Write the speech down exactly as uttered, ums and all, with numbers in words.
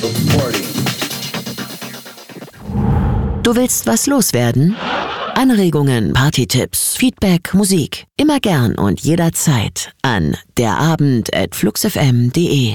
Du willst was loswerden? Anregungen, Partytipps, Feedback, Musik. Immer gern und jederzeit an derabend at fluxfm punkt de.